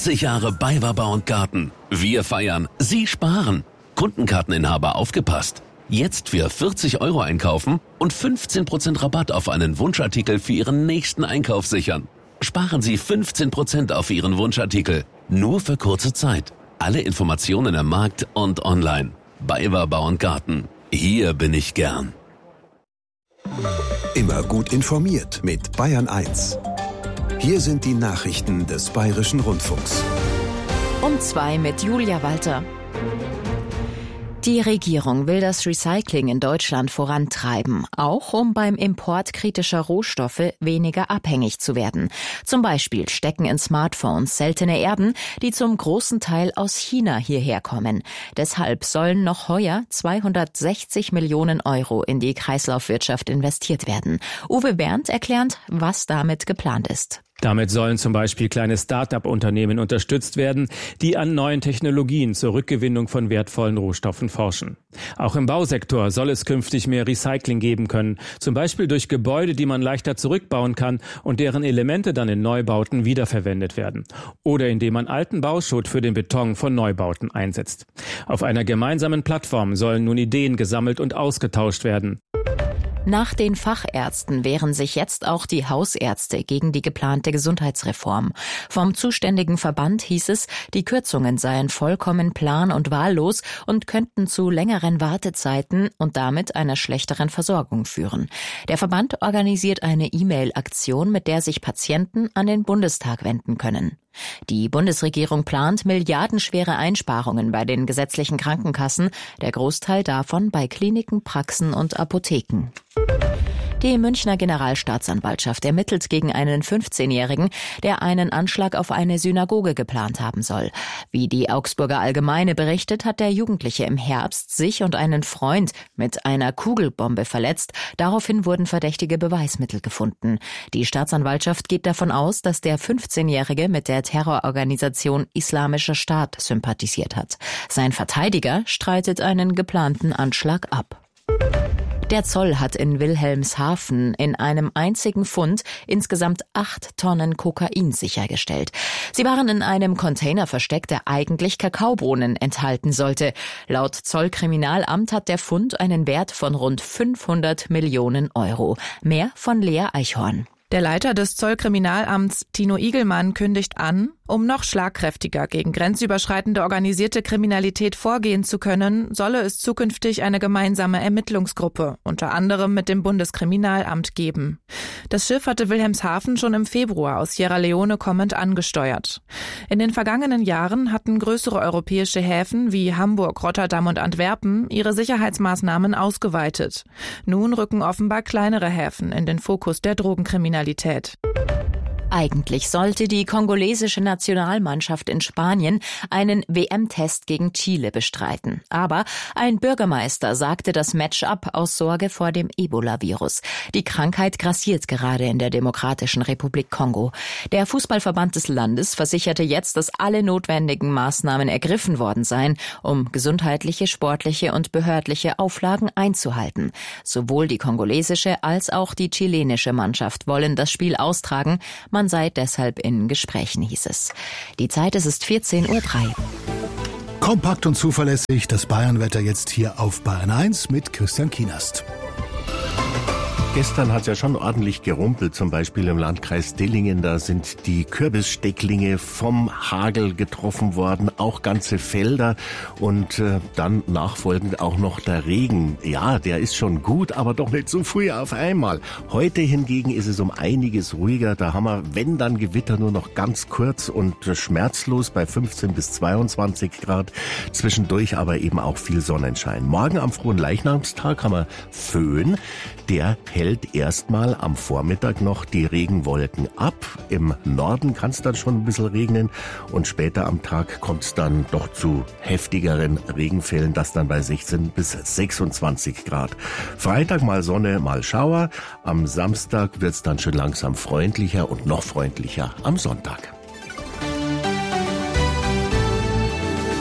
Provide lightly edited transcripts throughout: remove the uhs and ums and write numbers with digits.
40 Jahre BayWa Bau und Garten. Wir feiern, Sie sparen. Kundenkarteninhaber aufgepasst. Jetzt für 40 € einkaufen und 15% Rabatt auf einen Wunschartikel für Ihren nächsten Einkauf sichern. Sparen Sie 15% auf Ihren Wunschartikel. Nur für kurze Zeit. Alle Informationen am Markt und online. BayWa Bau und Garten. Hier bin ich gern. Immer gut informiert mit Bayern 1. Hier sind die Nachrichten des Bayerischen Rundfunks. Um 2 mit Julia Walter. Die Regierung will das Recycling in Deutschland vorantreiben, auch um beim Import kritischer Rohstoffe weniger abhängig zu werden. Zum Beispiel stecken in Smartphones seltene Erden, die zum großen Teil aus China hierher kommen. Deshalb sollen noch heuer 260 Millionen € in die Kreislaufwirtschaft investiert werden. Uwe Berndt erklärt, was damit geplant ist. Damit sollen zum Beispiel kleine Start-up-Unternehmen unterstützt werden, die an neuen Technologien zur Rückgewinnung von wertvollen Rohstoffen forschen. Auch im Bausektor soll es künftig mehr Recycling geben können, zum Beispiel durch Gebäude, die man leichter zurückbauen kann und deren Elemente dann in Neubauten wiederverwendet werden. Oder indem man alten Bauschutt für den Beton von Neubauten einsetzt. Auf einer gemeinsamen Plattform sollen nun Ideen gesammelt und ausgetauscht werden. Nach den Fachärzten wehren sich jetzt auch die Hausärzte gegen die geplante Gesundheitsreform. Vom zuständigen Verband hieß es, die Kürzungen seien vollkommen plan- und wahllos und könnten zu längeren Wartezeiten und damit einer schlechteren Versorgung führen. Der Verband organisiert eine E-Mail-Aktion, mit der sich Patienten an den Bundestag wenden können. Die Bundesregierung plant milliardenschwere Einsparungen bei den gesetzlichen Krankenkassen, der Großteil davon bei Kliniken, Praxen und Apotheken. Die Münchner Generalstaatsanwaltschaft ermittelt gegen einen 15-Jährigen, der einen Anschlag auf eine Synagoge geplant haben soll. Wie die Augsburger Allgemeine berichtet, hat der Jugendliche im Herbst sich und einen Freund mit einer Kugelbombe verletzt. Daraufhin wurden verdächtige Beweismittel gefunden. Die Staatsanwaltschaft geht davon aus, dass der 15-Jährige mit der Terrororganisation Islamischer Staat sympathisiert hat. Sein Verteidiger streitet einen geplanten Anschlag ab. Der Zoll hat in Wilhelmshaven in einem einzigen Fund insgesamt 8 Tonnen Kokain sichergestellt. Sie waren in einem Container versteckt, der eigentlich Kakaobohnen enthalten sollte. Laut Zollkriminalamt hat der Fund einen Wert von rund 500 Millionen €. Mehr von Lea Eichhorn. Der Leiter des Zollkriminalamts, Tino Igelmann, kündigt an, um noch schlagkräftiger gegen grenzüberschreitende organisierte Kriminalität vorgehen zu können, solle es zukünftig eine gemeinsame Ermittlungsgruppe, unter anderem mit dem Bundeskriminalamt, geben. Das Schiff hatte Wilhelmshaven schon im Februar aus Sierra Leone kommend angesteuert. In den vergangenen Jahren hatten größere europäische Häfen wie Hamburg, Rotterdam und Antwerpen ihre Sicherheitsmaßnahmen ausgeweitet. Nun rücken offenbar kleinere Häfen in den Fokus der Drogenkriminalität. Eigentlich sollte die kongolesische Nationalmannschaft in Spanien einen WM-Test gegen Chile bestreiten. Aber ein Bürgermeister sagte das Match ab aus Sorge vor dem Ebola-Virus. Die Krankheit grassiert gerade in der Demokratischen Republik Kongo. Der Fußballverband des Landes versicherte jetzt, dass alle notwendigen Maßnahmen ergriffen worden seien, um gesundheitliche, sportliche und behördliche Auflagen einzuhalten. Sowohl die kongolesische als auch die chilenische Mannschaft wollen das Spiel austragen. Man sei deshalb in Gesprächen, hieß es. Die Zeit ist 14:03 Uhr. Kompakt und zuverlässig, das Bayernwetter jetzt hier auf Bayern 1 mit Christian Kienast. Gestern hat es ja schon ordentlich gerumpelt, zum Beispiel im Landkreis Dillingen. Da sind die Kürbisstecklinge vom Hagel getroffen worden, auch ganze Felder und dann nachfolgend auch noch der Regen. Ja, der ist schon gut, aber doch nicht so früh auf einmal. Heute hingegen ist es um einiges ruhiger. Da haben wir, wenn dann Gewitter, nur noch ganz kurz und schmerzlos bei 15 bis 22 Grad. Zwischendurch aber eben auch viel Sonnenschein. Morgen am Fronleichnamstag haben wir Föhn. Der hält erstmal am Vormittag noch die Regenwolken ab. Im Norden kann es dann schon ein bisschen regnen und später am Tag kommt es dann doch zu heftigeren Regenfällen, das dann bei 16 bis 26 Grad. Freitag mal Sonne, mal Schauer. Am Samstag wird es dann schon langsam freundlicher und noch freundlicher am Sonntag.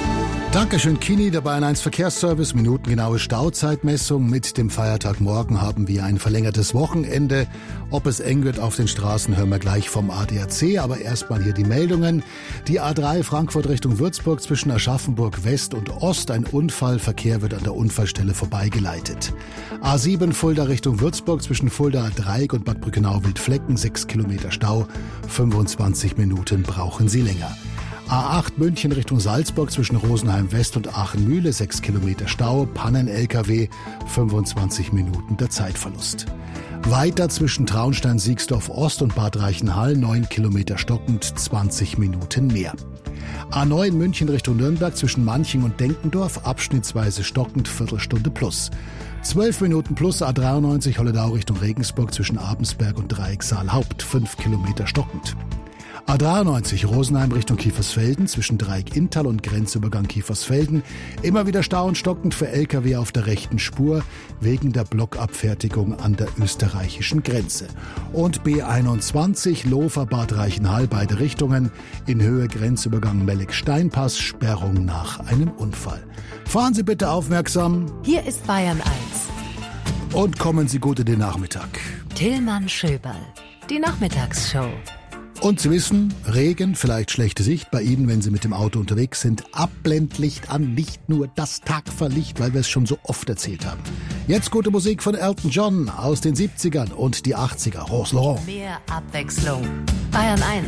Dankeschön, Kini, der Bayern 1 Verkehrsservice. Minutengenaue Stauzeitmessung. Mit dem Feiertag morgen haben wir ein verlängertes Wochenende. Ob es eng wird auf den Straßen, hören wir gleich vom ADAC. Aber erstmal hier die Meldungen. Die A3 Frankfurt Richtung Würzburg zwischen Aschaffenburg West und Ost. Ein Unfallverkehr wird an der Unfallstelle vorbeigeleitet. A7 Fulda Richtung Würzburg zwischen Fulda Dreieck und Bad Brückenau-Wildflecken. 6 Kilometer Stau. 25 Minuten brauchen Sie länger. A8 München Richtung Salzburg zwischen Rosenheim West und Aachen-Mühle, 6 Kilometer Stau, Pannen-LKW, 25 Minuten der Zeitverlust. Weiter zwischen Traunstein-Siegsdorf Ost und Bad Reichenhall, 9 Kilometer stockend, 20 Minuten mehr. A9 München Richtung Nürnberg zwischen Manching und Denkendorf, abschnittsweise stockend, Viertelstunde plus. 12 Minuten plus A93 Holledau Richtung Regensburg zwischen Abensberg und Dreiecksaal Haupt, 5 Kilometer stockend. A93 Rosenheim Richtung Kiefersfelden zwischen Dreieck-Inntal und Grenzübergang Kiefersfelden. Immer wieder Stau und stockend für Lkw auf der rechten Spur wegen der Blockabfertigung an der österreichischen Grenze. Und B21 Lofer-Bad Reichenhall beide Richtungen. In Höhe Grenzübergang Melleck-Steinpass, Sperrung nach einem Unfall. Fahren Sie bitte aufmerksam. Hier ist Bayern 1. Und kommen Sie gut in den Nachmittag. Tillmann Schöberl, die Nachmittagsshow. Und Sie wissen, Regen, vielleicht schlechte Sicht bei Ihnen, wenn Sie mit dem Auto unterwegs sind. Abblendlicht an, nicht nur das Tagfahrlicht, weil wir es schon so oft erzählt haben. Jetzt gute Musik von Elton John aus den 70ern und die 80er. Rose Laurent. Mehr Abwechslung. Bayern 1.